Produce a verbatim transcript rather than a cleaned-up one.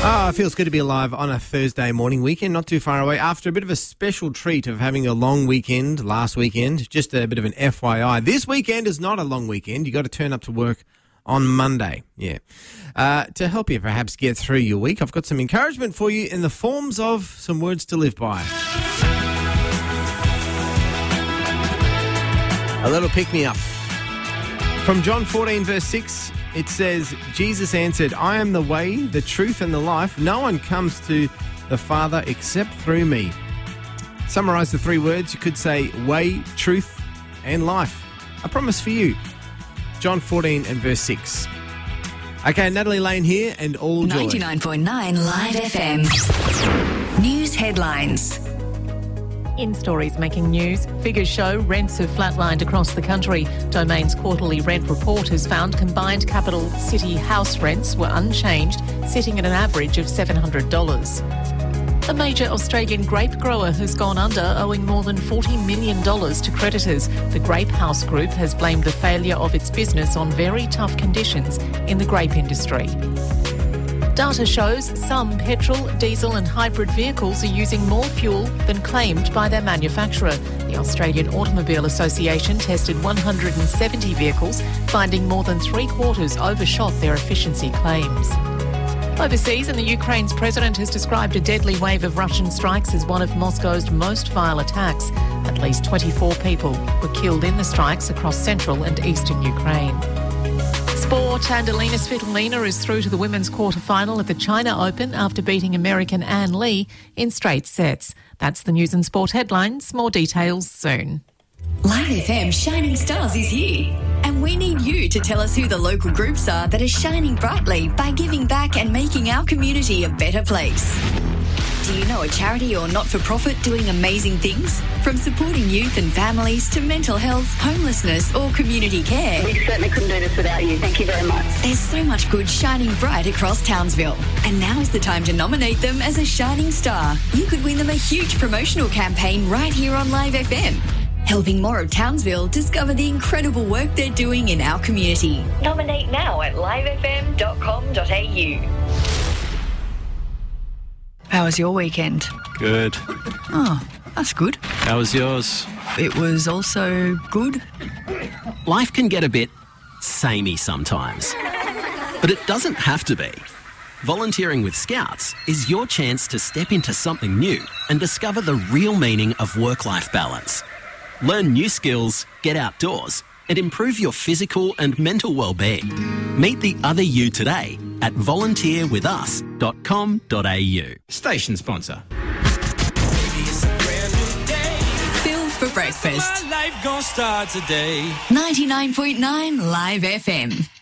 Ah, it feels good to be alive on a Thursday morning weekend, not too far away. After a bit of a special treat of having a long weekend last weekend, just a bit of an F Y I. This weekend is not a long weekend. You've got to turn up to work on Monday. Yeah. Uh, to help you perhaps get through your week, I've got some encouragement for you in the forms of some words to live by. A little pick-me-up. From John fourteen, verse six, it says, Jesus answered, I am the way, the truth and the life. No one comes to the Father except through me. Summarise the three words. You could say way, truth and life. A promise for you. John fourteen and verse six. Okay, Natalie Lane here and all joy. ninety-nine point nine Live F M. News headlines. In stories making news, figures show rents have flatlined across the country. Domain's quarterly rent report has found combined capital city house rents were unchanged, sitting at an average of seven hundred dollars. A major Australian grape grower has gone under, owing more than forty million dollars to creditors. The Grape House Group has blamed the failure of its business on very tough conditions in the grape industry. Data shows some petrol, diesel and hybrid vehicles are using more fuel than claimed by their manufacturer. The Australian Automobile Association tested one hundred seventy vehicles, finding more than three quarters overshot their efficiency claims. Overseas, and the Ukraine's president has described a deadly wave of Russian strikes as one of Moscow's most vile attacks. At least twenty-four people were killed in the strikes across central and eastern Ukraine. Sport, and Alina Svitolina is through to the women's quarter-final at the China Open after beating American Ann Lee in straight sets. That's the news and sport headlines. More details soon. Live F M Shining Stars is here. And we need you to tell us who the local groups are that are shining brightly by giving back and making our community a better place. Do you know a charity or not-for-profit doing amazing things? From supporting youth and families to mental health, homelessness or community care. We certainly couldn't do this without you. Thank you very much. There's so much good shining bright across Townsville. And now is the time to nominate them as a shining star. You could win them a huge promotional campaign right here on Live F M. Helping more of Townsville discover the incredible work they're doing in our community. Nominate now at live f m dot com dot a u. How was your weekend? Good. Oh, that's good. How was yours? It was also good. Life can get a bit samey sometimes, but it doesn't have to be. Volunteering with Scouts is your chance to step into something new and discover the real meaning of work-life balance. Learn new skills, get outdoors, and improve your physical and mental well-being. Meet the other you today at volunteer with us dot com dot a u. Station sponsor. Phil for breakfast. My life gonna start today. ninety-nine point nine Live F M.